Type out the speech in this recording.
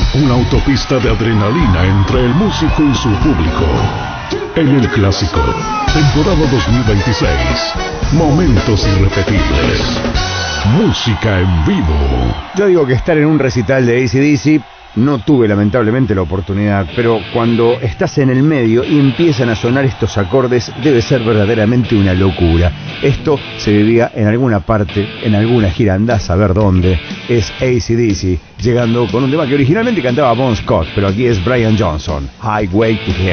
Una autopista de adrenalina entre el músico y su público. En el Clásico, temporada 2026. Momentos irrepetibles. Música en vivo. Yo digo que estar en un recital de AC/DC, no tuve lamentablemente la oportunidad, pero cuando estás en el medio y empiezan a sonar estos acordes, debe ser verdaderamente una locura. Esto se vivía en alguna parte, en alguna gira, andá a saber dónde. Es AC/DC, llegando con un tema que originalmente cantaba Bon Scott, pero aquí es Brian Johnson, Highway to Hell.